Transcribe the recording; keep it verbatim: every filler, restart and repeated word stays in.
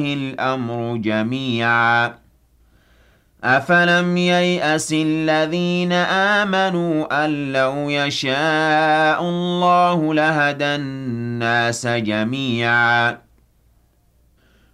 الْأَمْرُ جَمِيعًا أَفَلَمْ يَيْأَسِ الَّذِينَ آمَنُوا أَن لَّوْ يَشَاءُ اللَّهُ لَهَدَى النَّاسَ جَمِيعًا